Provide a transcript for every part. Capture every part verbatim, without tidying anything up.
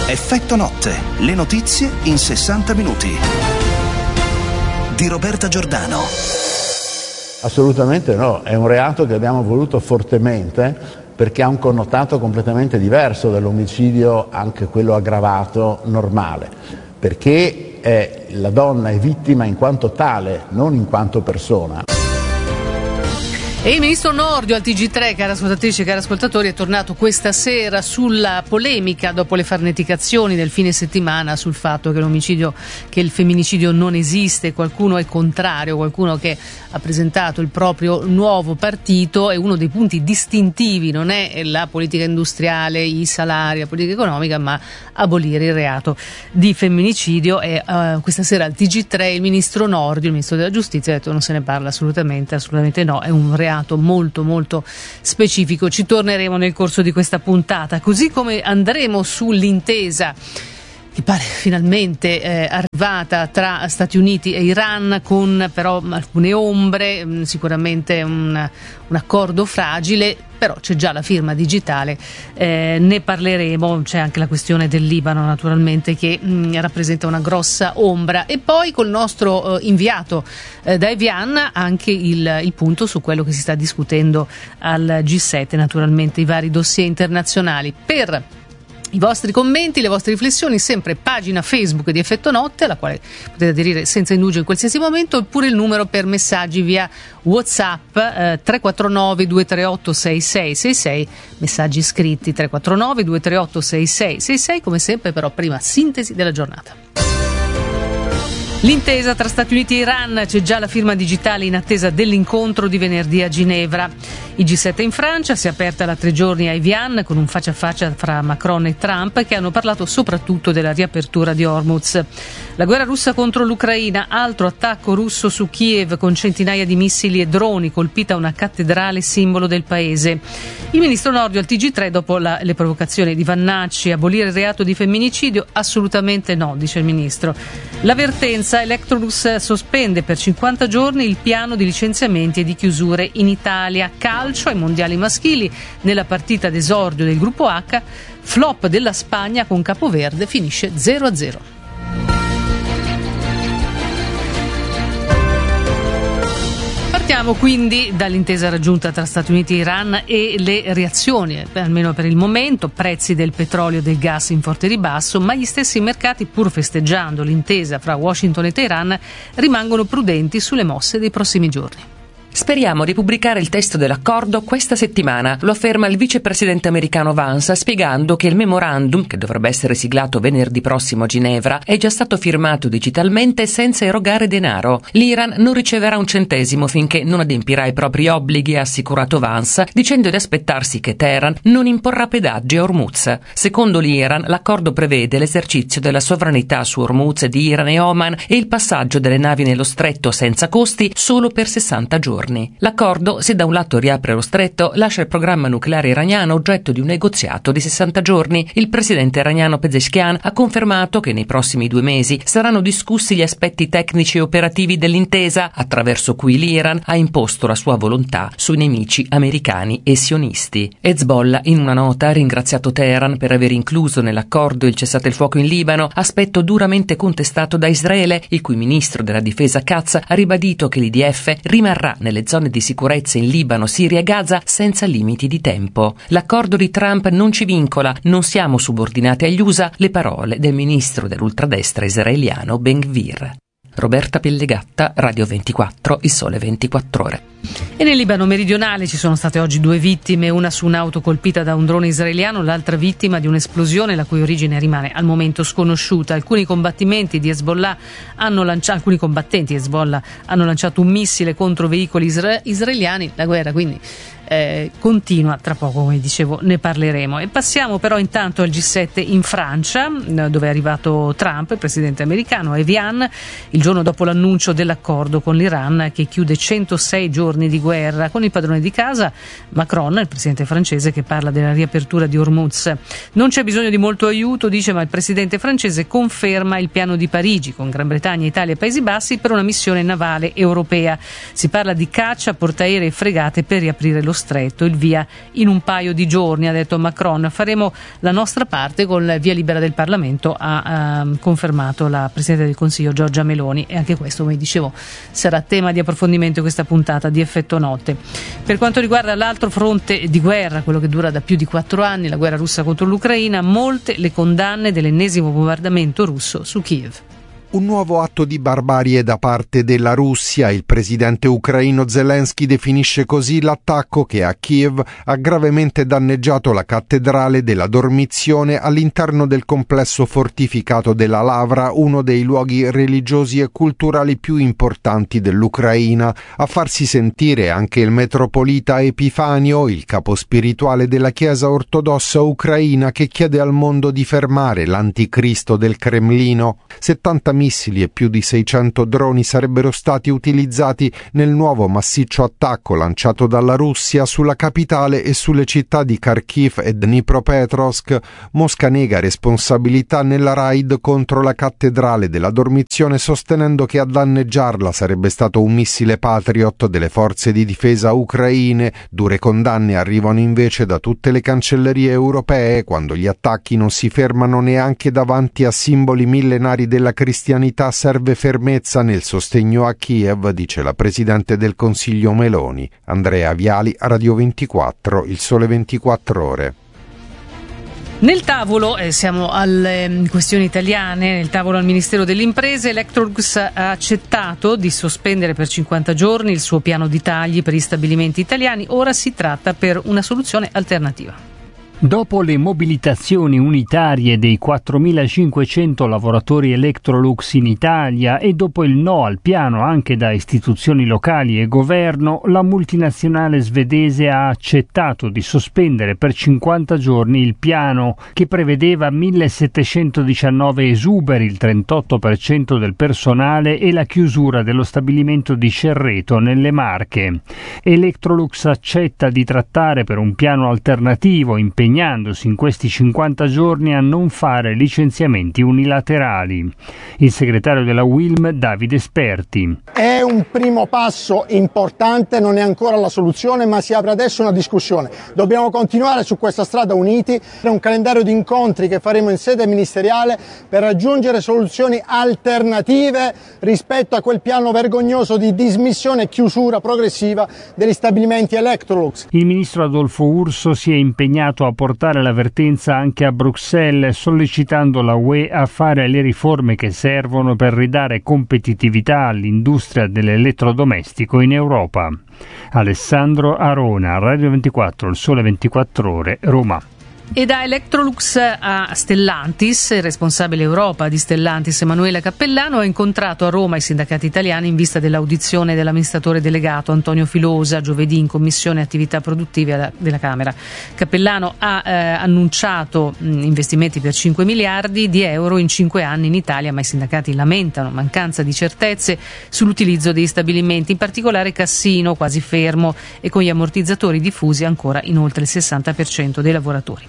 Effetto notte, le notizie in sessanta minuti. Di Roberta Giordano. Assolutamente no, è un reato che abbiamo voluto fortemente perché ha un connotato completamente diverso dall'omicidio, anche quello aggravato, normale, perché è, la donna è vittima in quanto tale, non in quanto persona. E il ministro Nordio al T G tre, cara ascoltatrici e cari ascoltatori, è tornato questa sera sulla polemica dopo le farneticazioni del fine settimana sul fatto che l'omicidio, che il femminicidio non esiste. Qualcuno è contrario, qualcuno che ha presentato il proprio nuovo partito, e uno dei punti distintivi non è la politica industriale, i salari, la politica economica, ma abolire il reato di femminicidio. E uh, questa sera al T G tre il ministro Nordio, il ministro della giustizia, ha detto non se ne parla assolutamente, assolutamente no, è un reato molto molto specifico. Ci torneremo nel corso di questa puntata, così come andremo sull'intesa che pare finalmente eh, arrivata tra Stati Uniti e Iran, con però alcune ombre, mh, sicuramente un, un accordo fragile, però c'è già la firma digitale, eh, ne parleremo. C'è anche la questione del Libano, naturalmente, che mh, rappresenta una grossa ombra, e poi col nostro eh, inviato eh, da Evian anche il, il punto su quello che si sta discutendo al G sette, naturalmente i vari dossier internazionali. Per i vostri commenti, le vostre riflessioni, sempre pagina Facebook di Effetto Notte, alla quale potete aderire senza indugio in qualsiasi momento, oppure il numero per messaggi via WhatsApp eh, tre quattro nove due tre otto sei sei sei sei, messaggi scritti tre quattro nove due tre otto sei sei sei sei. Come sempre però prima sintesi della giornata. L'intesa tra Stati Uniti e Iran, c'è già la firma digitale in attesa dell'incontro di venerdì a Ginevra. Il G sette in Francia, si è aperta da tre giorni a Evian con un faccia a faccia fra Macron e Trump, che hanno parlato soprattutto della riapertura di Hormuz. La guerra russa contro l'Ucraina, altro attacco russo su Kiev con centinaia di missili e droni, colpita una cattedrale simbolo del paese. Il ministro Nordio al T G tre, dopo la, le provocazioni di Vannacci, abolire il reato di femminicidio? Assolutamente no, dice il ministro. L'avvertenza: Electrolux sospende per cinquanta giorni il piano di licenziamenti e di chiusure in Italia. Calcio ai mondiali maschili, nella partita d'esordio del gruppo H, flop della Spagna con Capoverde, finisce zero a zero. Partiamo quindi dall'intesa raggiunta tra Stati Uniti e Iran e le reazioni, almeno per il momento. Prezzi del petrolio e del gas in forte ribasso, ma gli stessi mercati, pur festeggiando l'intesa fra Washington e Teheran, rimangono prudenti sulle mosse dei prossimi giorni. Speriamo di pubblicare il testo dell'accordo questa settimana, lo afferma il vicepresidente americano Vance, spiegando che il memorandum, che dovrebbe essere siglato venerdì prossimo a Ginevra, è già stato firmato digitalmente senza erogare denaro. L'Iran non riceverà un centesimo finché non adempirà i propri obblighi, ha assicurato Vance, dicendo di aspettarsi che Teheran non imporrà pedaggi a Hormuz. Secondo l'Iran, l'accordo prevede l'esercizio della sovranità su Hormuz di Iran e Oman e il passaggio delle navi nello stretto senza costi solo per sessanta giorni. L'accordo, se da un lato riapre lo stretto, lascia il programma nucleare iraniano oggetto di un negoziato di sessanta giorni. Il presidente iraniano Pezeshkian ha confermato che nei prossimi due mesi saranno discussi gli aspetti tecnici e operativi dell'intesa, attraverso cui l'Iran ha imposto la sua volontà sui nemici americani e sionisti. Hezbollah, in una nota, ha ringraziato Teheran per aver incluso nell'accordo il cessate il fuoco in Libano, aspetto duramente contestato da Israele, il cui ministro della difesa Katz ha ribadito che l'I D F rimarrà nelle zone di sicurezza in Libano, Siria e Gaza senza limiti di tempo. L'accordo di Trump non ci vincola, non siamo subordinati agli U S A, le parole del ministro dell'ultradestra israeliano Ben-Gvir. Roberta Pellegatta, Radio ventiquattro, Il Sole ventiquattro Ore. E nel Libano meridionale ci sono state oggi due vittime, una su un'auto colpita da un drone israeliano, l'altra vittima di un'esplosione la cui origine rimane al momento sconosciuta. Alcuni combattimenti di Hezbollah hanno lanciato, alcuni combattenti di Hezbollah hanno lanciato un missile contro veicoli isra- israeliani. La guerra quindi eh, continua, tra poco, come dicevo, ne parleremo. E passiamo però intanto al G sette in Francia, dove è arrivato Trump, il presidente americano, a Evian, il giorno dopo l'annuncio dell'accordo con l'Iran che chiude centosei giorni giorni di guerra. Con il padrone di casa, Macron, il presidente francese, che parla della riapertura di Hormuz. Non c'è bisogno di molto aiuto, dice, ma il presidente francese conferma il piano di Parigi con Gran Bretagna, Italia e Paesi Bassi per una missione navale europea. Si parla di caccia, portaerei e fregate per riaprire lo stretto, il via in un paio di giorni, ha detto Macron. Faremo la nostra parte con il via libera del Parlamento, ha uh, confermato la Presidente del Consiglio Giorgia Meloni, e anche questo, come dicevo, sarà tema di approfondimento questa puntata di Effetto Notte. Per quanto riguarda l'altro fronte di guerra, quello che dura da più di quattro anni, la guerra russa contro l'Ucraina, molte le condanne dell'ennesimo bombardamento russo su Kiev. Un nuovo atto di barbarie da parte della Russia. Il presidente ucraino Zelensky definisce così l'attacco che a Kiev ha gravemente danneggiato la cattedrale della Dormizione all'interno del complesso fortificato della Lavra, uno dei luoghi religiosi e culturali più importanti dell'Ucraina. A farsi sentire anche il metropolita Epifanio, il capo spirituale della Chiesa ortodossa ucraina, che chiede al mondo di fermare l'anticristo del Cremlino. settanta missili e più di seicento droni sarebbero stati utilizzati nel nuovo massiccio attacco lanciato dalla Russia sulla capitale e sulle città di Kharkiv e Dnipropetrovsk. Mosca nega responsabilità nella raid contro la cattedrale della Dormizione, sostenendo che a danneggiarla sarebbe stato un missile Patriot delle forze di difesa ucraine. Dure condanne arrivano invece da tutte le cancellerie europee, quando gli attacchi non si fermano neanche davanti a simboli millenari della cristianità. Serve fermezza nel sostegno a Kiev, dice la Presidente del Consiglio Meloni. Andrea Viali, Radio ventiquattro, Il Sole ventiquattro Ore. Nel tavolo, eh, siamo alle eh, questioni italiane, nel tavolo al Ministero delle Imprese, Electrolux ha accettato di sospendere per cinquanta giorni il suo piano di tagli per gli stabilimenti italiani. Ora si tratta per una soluzione alternativa. Dopo le mobilitazioni unitarie dei quattromilacinquecento lavoratori Electrolux in Italia e dopo il no al piano anche da istituzioni locali e governo, la multinazionale svedese ha accettato di sospendere per cinquanta giorni il piano, che prevedeva millesettecentodiciannove esuberi, il trentotto per cento del personale, e la chiusura dello stabilimento di Cerreto nelle Marche. Electrolux accetta di trattare per un piano alternativo, impegnandosi in questi cinquanta giorni a non fare licenziamenti unilaterali. Il segretario della U I L M, Davide Sperti. È un primo passo importante, non è ancora la soluzione, ma si apre adesso una discussione. Dobbiamo continuare su questa strada uniti. È un calendario di incontri che faremo in sede ministeriale per raggiungere soluzioni alternative rispetto a quel piano vergognoso di dismissione e chiusura progressiva degli stabilimenti Electrolux. Il ministro Adolfo Urso si è impegnato a portare l'avvertenza anche a Bruxelles, sollecitando la U E a fare le riforme che servono per ridare competitività all'industria dell'elettrodomestico in Europa. Alessandro Arona, Radio ventiquattro, Il Sole ventiquattro Ore, Roma. E da Electrolux a Stellantis, il responsabile Europa di Stellantis, Emanuele Cappellano, ha incontrato a Roma i sindacati italiani in vista dell'audizione dell'amministratore delegato Antonio Filosa giovedì in Commissione Attività Produttive della Camera. Cappellano ha eh, annunciato mh, investimenti per cinque miliardi di euro in cinque anni in Italia, ma i sindacati lamentano mancanza di certezze sull'utilizzo degli stabilimenti, in particolare Cassino, quasi fermo, e con gli ammortizzatori diffusi ancora in oltre il sessanta per cento dei lavoratori.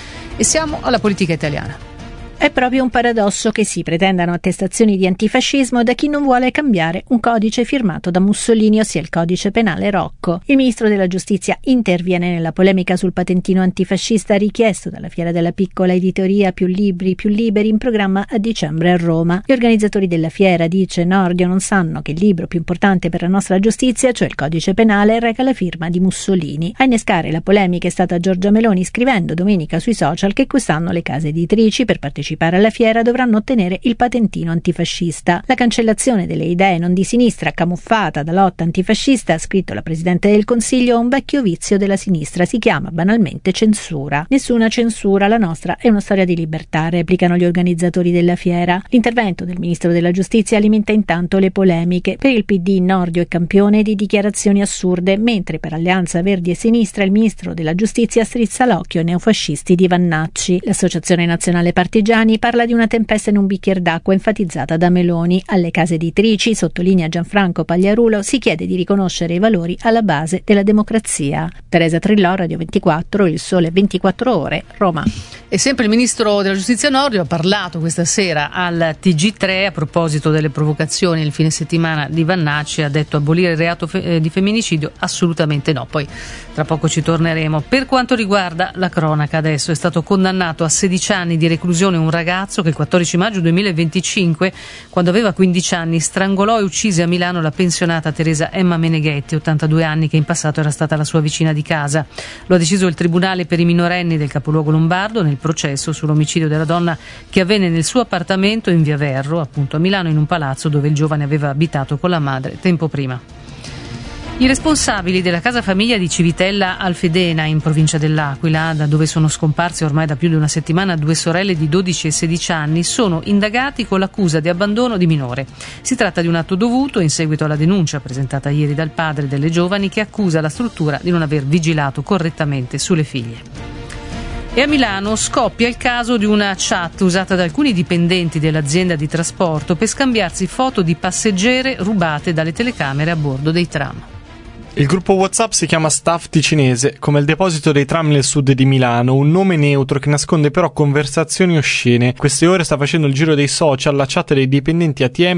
E siamo alla politica italiana. È proprio un paradosso che si pretendano attestazioni di antifascismo da chi non vuole cambiare un codice firmato da Mussolini, ossia il codice penale Rocco. Il ministro della Giustizia interviene nella polemica sul patentino antifascista richiesto dalla Fiera della Piccola Editoria Più Libri, Più Liberi, in programma a dicembre a Roma. Gli organizzatori della fiera, dice Nordio, non sanno che il libro più importante per la nostra giustizia, cioè il codice penale, reca la firma di Mussolini. A innescare la polemica è stata Giorgia Meloni, scrivendo domenica sui social che quest'anno le case editrici, per partecipare alla fiera, dovranno ottenere il patentino antifascista. La cancellazione delle idee non di sinistra, camuffata da lotta antifascista, ha scritto la Presidente del Consiglio, un vecchio vizio della sinistra, si chiama banalmente censura. Nessuna censura, la nostra è una storia di libertà, replicano gli organizzatori della fiera. L'intervento del Ministro della Giustizia alimenta intanto le polemiche. Per il P D Nordio è campione di dichiarazioni assurde, mentre per Alleanza Verdi e Sinistra il Ministro della Giustizia strizza l'occhio ai neofascisti di Vannacci. L'Associazione Nazionale Partigiani Bersani parla di una tempesta in un bicchier d'acqua enfatizzata da Meloni. Alle case editrici, sottolinea Gianfranco Pagliarulo, si chiede di riconoscere i valori alla base della democrazia. Teresa Trillò, Radio ventiquattro, Il Sole ventiquattro Ore, Roma. E sempre il ministro della Giustizia Nordio ha parlato questa sera al T G tre a proposito delle provocazioni il fine settimana di Vannacci. Ha detto: abolire il reato fe- di femminicidio? Assolutamente no. Poi tra poco ci torneremo. Per quanto riguarda la cronaca, adesso è stato condannato a sedici anni di reclusione un ragazzo che il quattordici maggio duemilaventicinque, quando aveva quindici anni, strangolò e uccise a Milano la pensionata Teresa Emma Meneghetti, ottantadue anni, che in passato era stata la sua vicina di casa. Lo ha deciso il Tribunale per i minorenni del capoluogo lombardo nel processo sull'omicidio della donna che avvenne nel suo appartamento in via Verro, appunto a Milano, in un palazzo dove il giovane aveva abitato con la madre tempo prima. I responsabili della casa famiglia di Civitella Alfedena, in provincia dell'Aquila, da dove sono scomparse ormai da più di una settimana due sorelle di dodici e sedici anni, sono indagati con l'accusa di abbandono di minore. Si tratta di un atto dovuto in seguito alla denuncia presentata ieri dal padre delle giovani, che accusa la struttura di non aver vigilato correttamente sulle figlie. E a Milano scoppia il caso di una chat usata da alcuni dipendenti dell'azienda di trasporto per scambiarsi foto di passeggere rubate dalle telecamere a bordo dei tram. Il gruppo WhatsApp si chiama Staff Ticinese, come il deposito dei tram nel sud di Milano, un nome neutro che nasconde però conversazioni oscene. Queste ore sta facendo il giro dei social la chat dei dipendenti A T M